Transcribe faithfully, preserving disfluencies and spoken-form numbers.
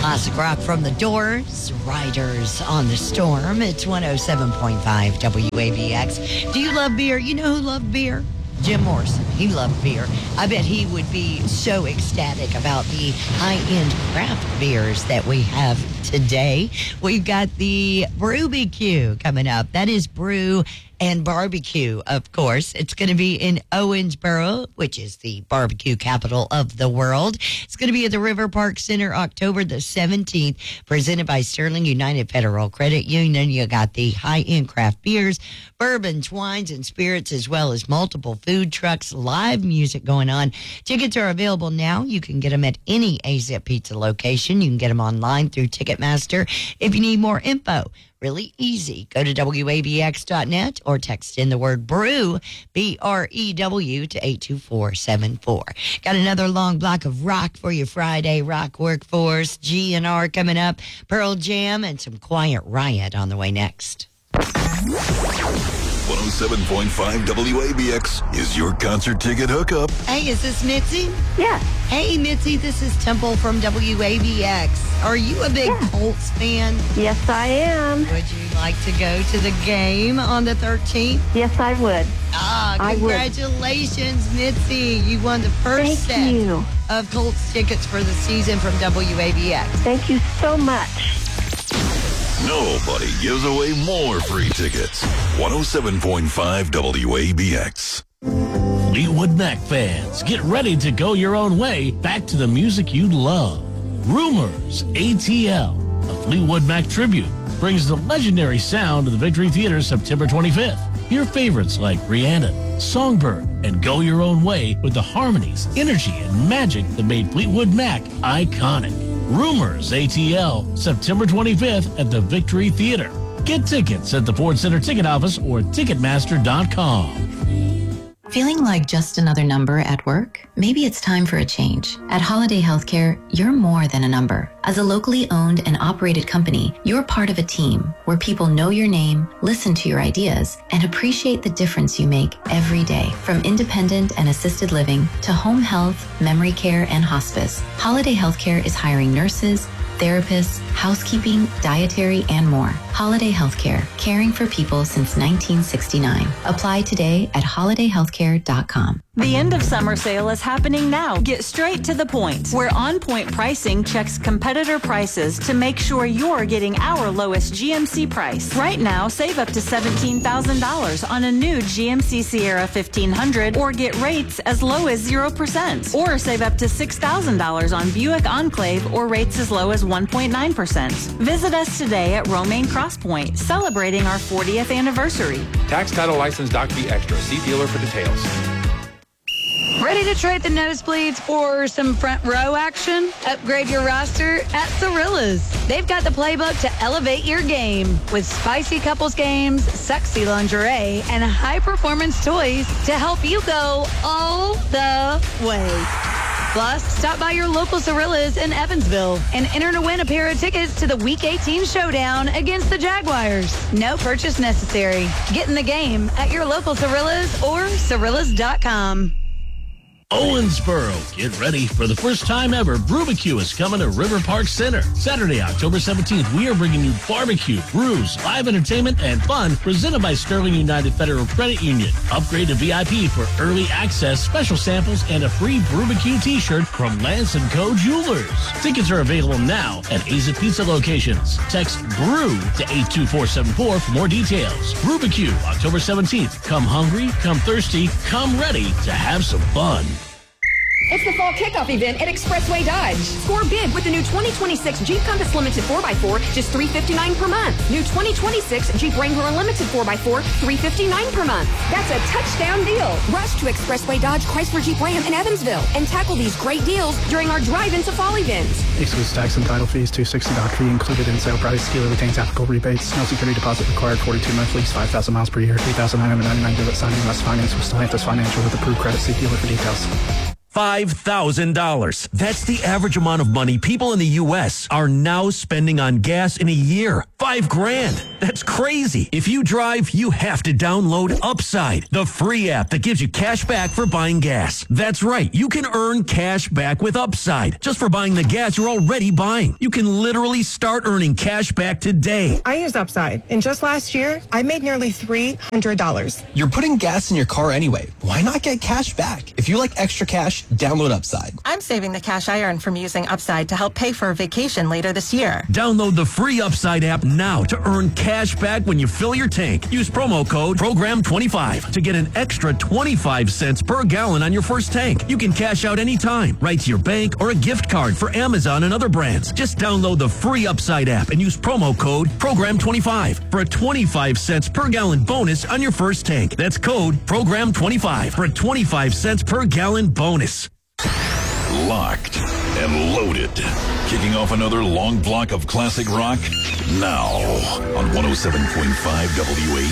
Classic rock from the Doors, Riders on the Storm. It's one oh seven point five W A B X. Do you love beer? You know who loved beer? Jim Morrison. He loved beer. I bet he would be so ecstatic about the high-end craft beers that we have today. We've got the Brewbecue coming up. That is brew and barbecue, of course. It's going to be in Owensboro, which is the barbecue capital of the world. It's going to be at the River Park Center October the seventeenth, presented by Sterling United Federal Credit Union. You got the high-end craft beers, bourbons, wines, and spirits, as well as multiple food trucks, live music going on. Tickets are available now. You can get them at any A Z Pizza location. You can get them online through Ticketmaster. If you need more info, really easy. Go to W A B X dot net or text in the word brew, B R E W, to eight two four seven four. Got another long block of rock for you Friday. Rock Workforce, G N R coming up, Pearl Jam, and some Quiet Riot on the way next. one oh seven point five W A B X is your concert ticket hookup. Hey, is this Mitzi? Yes. Hey, Mitzi, this is Temple from W A B X. Are you a big Yeah. Colts fan? Yes, I am. Would you like to go to the game on the thirteenth? Yes, I would. Ah, I would. congratulations, Mitzi. You won the first Thank set you. of Colts tickets for the season from W A B X. Thank you so much. Nobody gives away more free tickets. one oh seven point five W A B X. Fleetwood Mac fans, get ready to go your own way back to the music you love. Rumors A T L, a Fleetwood Mac tribute, brings the legendary sound to the Victory Theater September twenty-fifth. Hear favorites like Rhiannon, Songbird, and Go Your Own Way with the harmonies, energy, and magic that made Fleetwood Mac iconic. Rumors A T L, September twenty-fifth at the Victory Theater. Get tickets at the Ford Center Ticket Office or Ticketmaster dot com. Feeling like just another number at work? Maybe it's time for a change. At Holiday Healthcare, you're more than a number. As a locally owned and operated company, you're part of a team where people know your name, listen to your ideas, and appreciate the difference you make every day. From independent and assisted living to home health, memory care, and hospice, Holiday Healthcare is hiring nurses, therapists, housekeeping, dietary, and more. Holiday Healthcare, caring for people since nineteen sixty-nine. Apply today at holiday healthcare dot com. The end of summer sale is happening now. Get straight to the point, where On Point Pricing checks competitor prices to make sure you're getting our lowest G M C price. Right now, save up to seventeen thousand dollars on a new G M C Sierra fifteen hundred, or get rates as low as zero percent. Or save up to six thousand dollars on Buick Enclave, or rates as low as one point nine percent. Visit us today at Romaine Crosspoint, celebrating our fortieth anniversary. Tax, title, license, doc fee extra. See dealer for details. Ready to trade the nosebleeds for some front row action? Upgrade your roster at Cirilla's. They've got the playbook to elevate your game with spicy couples games, sexy lingerie, and high-performance toys to help you go all the way. Plus, stop by your local Cirilla's in Evansville and enter to win a pair of tickets to the Week eighteen showdown against the Jaguars. No purchase necessary. Get in the game at your local Cirilla's or Cirillas dot com. Owensboro, get ready for the first time ever. Brewbecue is coming to River Park Center. Saturday, October seventeenth, we are bringing you barbecue, brews, live entertainment, and fun presented by Sterling United Federal Credit Union. Upgrade to V I P for early access, special samples, and a free Brewbecue t-shirt from Lance and Co. Jewelers. Tickets are available now at A Z Pizza locations. Text BREW to eight two four seven four for more details. Brewbecue, October seventeenth. Come hungry, come thirsty, come ready to have some fun. It's the fall kickoff event at Expressway Dodge. Score big with the new twenty twenty-six Jeep Compass Limited four by four, just three hundred fifty-nine dollars per month. New twenty twenty-six Jeep Wrangler Unlimited four by four, three hundred fifty-nine dollars per month. That's a touchdown deal. Rush to Expressway Dodge Chrysler Jeep Ram in Evansville and tackle these great deals during our drive-in to fall events. Excludes tax and title fees, two hundred sixty dollars doc fee included in sale price. Dealer retains applicable rebates. No security deposit required. forty-two month lease, five thousand miles per year. three thousand nine hundred ninety-nine dollars debit signing less finance with Stellantis Financial with approved credit. See dealer for details. five thousand dollars. That's the average amount of money people in the U S are now spending on gas in a year. Five grand. That's crazy. If you drive, you have to download Upside, the free app that gives you cash back for buying gas. That's right. You can earn cash back with Upside just for buying the gas you're already buying. You can literally start earning cash back today. I use Upside, and just last year, I made nearly three hundred dollars. You're putting gas in your car anyway. Why not get cash back? If you like extra cash, download Upside. I'm saving the cash I earned from using Upside to help pay for a vacation later this year. Download the free Upside app now to earn cash back when you fill your tank. Use promo code program twenty-five to get an extra twenty-five cents per gallon on your first tank. You can cash out anytime, right to your bank or a gift card for Amazon and other brands. Just download the free Upside app and use promo code program twenty-five for a twenty-five cents per gallon bonus on your first tank. That's code program twenty-five for a twenty-five cents per gallon bonus. Locked and loaded. Kicking off another long block of classic rock now on one oh seven point five W A B C.